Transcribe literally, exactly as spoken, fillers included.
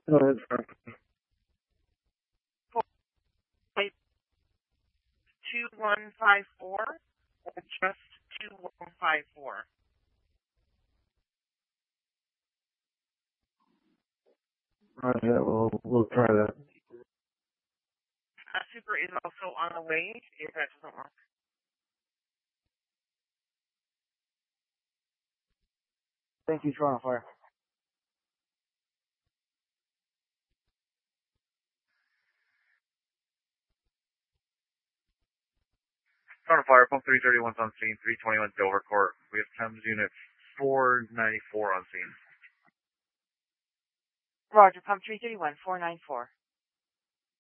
Go ahead, sir. two one five four or just two one five four? Roger, we'll, we'll try that. Uh, Super is also on the way if that doesn't work. Thank you, Toronto Fire. Toronto Fire, pump three thirty-one's on scene, three twenty-one Dover Court. We have Thames Unit four ninety-four on scene. Roger, pump three thirty-one, four nine four.